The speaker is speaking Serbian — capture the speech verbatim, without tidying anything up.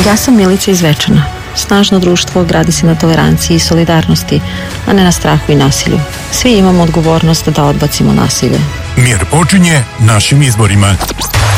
Ja sam Milica iz Zvečana. Snažno društvo gradi se na toleranciji i solidarnosti, a ne na strahu i nasilju. Svi imamo odgovornost da odbacimo nasilje. Mir počinje našim izborima.